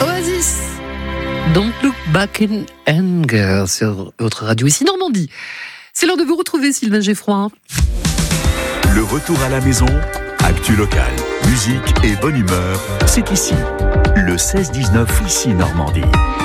Oasis, Don't Look Back in Anger sur votre radio ici Normandie. C'est l'heure de vous retrouver, Sylvain Geffroy. Le retour à la maison, actu locale, musique et bonne humeur, c'est ici. Le 16-19 ici Normandie.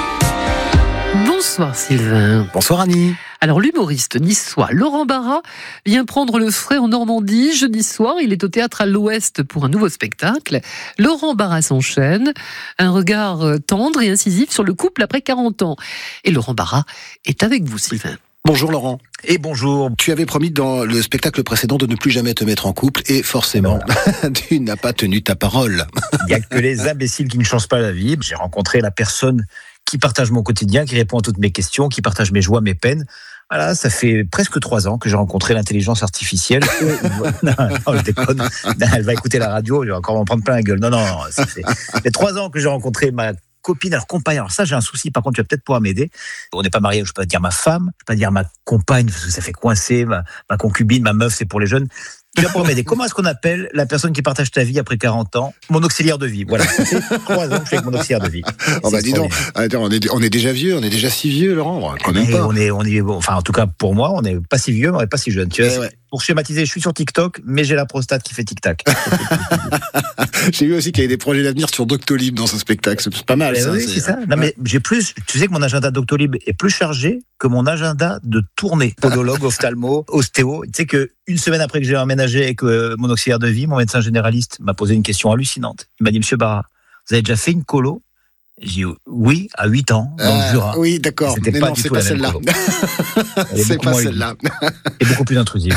Bonsoir Sylvain. Bonsoir Annie. Alors l'humoriste niçois Laurent Barra vient prendre le frais en Normandie. Jeudi soir, il est au Théâtre à l'Ouest pour un nouveau spectacle. Laurent Barra s'enchaîne, un regard tendre et incisif sur le couple après 40 ans. Et Laurent Barra est avec vous Sylvain. Bonjour Laurent. Et bonjour. Tu avais promis dans le spectacle précédent de ne plus jamais te mettre en couple et forcément, tu n'as pas tenu ta parole. Il n'y a que les imbéciles qui ne changent pas la vie. J'ai rencontré la personne qui partage mon quotidien, qui répond à toutes mes questions, qui partage mes joies, mes peines. Voilà, ça fait presque 3 ans que j'ai rencontré l'intelligence artificielle. Non, je déconne. Elle va écouter la radio, elle va encore m'en prendre plein la gueule. Non, ça fait 3 ans que j'ai rencontré ma copine, alors compagne. Alors ça, j'ai un souci, par contre, tu vas peut-être pouvoir m'aider. On n'est pas mariés, je peux pas dire ma femme, je peux pas dire ma compagne, parce que ça fait coincer, ma concubine, ma meuf, c'est pour les jeunes. Tu vas pouvoir m'aider. Comment est-ce qu'on appelle la personne qui partage ta vie après 40 ans? Mon auxiliaire de vie. Voilà. Ça fait 3 ans que je suis avec mon auxiliaire de vie. Oh bah dis donc, on est déjà vieux, on est déjà si vieux, Laurent. Quand même pas. On est, enfin, en tout cas, pour moi, on n'est pas si vieux, mais on n'est pas si jeune. Tu vois, ouais. Pour schématiser, je suis sur TikTok, mais j'ai la prostate qui fait tic-tac. J'ai vu aussi qu'il y avait des projets d'avenir sur Doctolib dans ce spectacle. C'est pas mal, ça. Oui, c'est ça. Non, mais j'ai plus. Tu sais que mon agenda Doctolib est plus chargé que mon agenda de tournée. Podologue, ophtalmo, ostéo. Tu sais que une semaine après que j'ai emménagé avec mon auxiliaire de vie, mon médecin généraliste m'a posé une question hallucinante. Il m'a dit, Monsieur Barra, vous avez déjà fait une colo? J'ai dit oui, à 8 ans, dans le Jura. Oui, d'accord. C'était mais pas non, du c'est tout pas la même celle-là. colo. C'est pas celle-là. Et beaucoup plus intrusive.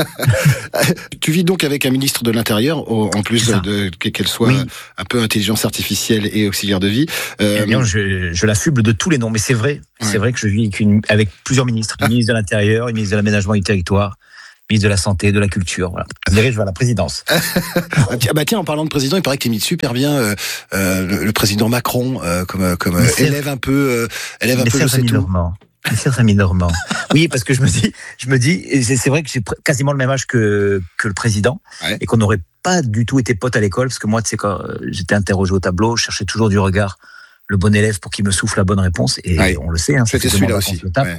Tu vis donc avec un ministre de l'Intérieur, en plus qu'elle soit un peu intelligence artificielle et auxiliaire de vie. Eh bien, je l'affuble de tous les noms, mais c'est vrai. Ouais. C'est vrai que je vis avec plusieurs ministres. Le ministre de l'Intérieur, le ministre de l'Aménagement du Territoire, ministre de la Santé, de la Culture, voilà. Je dirige vers la présidence. Tiens, en parlant de président, il paraît que tu imites super bien le président Macron, comme élève un peu je sais tout. Mes chers amis normands. Oui, parce que je me dis, et c'est vrai que j'ai quasiment le même âge que le président, et qu'on n'aurait pas du tout été potes à l'école, parce que moi, tu sais, quand j'étais interrogé au tableau, je cherchais toujours du regard le bon élève pour qu'il me souffle la bonne réponse, et on le sait. C'était celui-là aussi.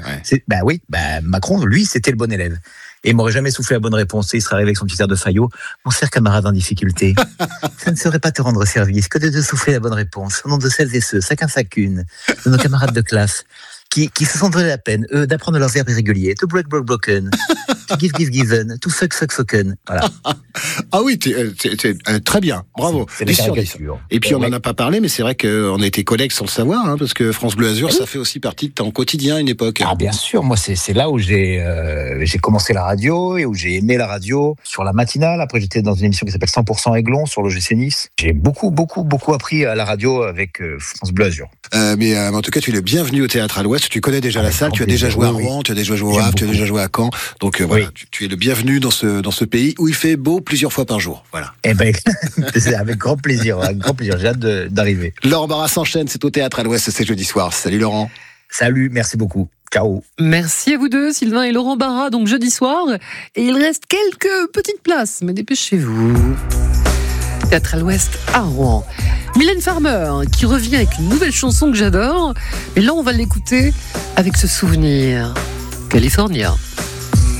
Macron, lui, c'était le bon élève. Et il m'aurait jamais soufflé la bonne réponse. Il serait arrivé avec son petit air de Fayot. Mon cher camarade en difficulté, ça ne serait pas te rendre service que de te souffler la bonne réponse au nom de celles et ceux, chacune, de nos camarades de classe, qui se sont donné la peine, eux, d'apprendre leurs verbes irréguliers, to break, broken, to give, given, to fuck, fucken. Voilà. Ah oui, très bien, bravo. C'est des caricatures. Et puis on n'en a pas parlé, mais c'est vrai qu'on a été collègues sans le savoir, parce que France Bleu Azur, ça fait aussi partie de ton quotidien à une époque. Ah bien sûr, moi c'est là où j'ai commencé la radio et où j'ai aimé la radio sur la matinale. Après j'étais dans une émission qui s'appelle 100% Aiglon sur l'OGC Nice. J'ai beaucoup appris à la radio avec France Bleu Azur. Mais en tout cas, tu es le bienvenu au Théâtre à l'Ouest. Tu connais déjà la salle, tu as déjà joué à Rouen, tu as déjà joué au Havre, tu as déjà joué à Caen. Donc voilà, tu es le bienvenu dans ce pays où il fait beau plusieurs fois par jour. Voilà. Eh ben, c'est avec grand plaisir, j'ai hâte d'arriver. Laurent Barra s'enchaîne, c'est au Théâtre à l'Ouest, c'est jeudi soir. Salut Laurent. Salut, merci beaucoup. Ciao. Merci à vous deux, Sylvain et Laurent Barra, donc jeudi soir. Et il reste quelques petites places, mais dépêchez-vous. Théâtre à l'Ouest à Rouen. Mylène Farmer qui revient avec une nouvelle chanson que j'adore. Et là, on va l'écouter avec ce souvenir. California.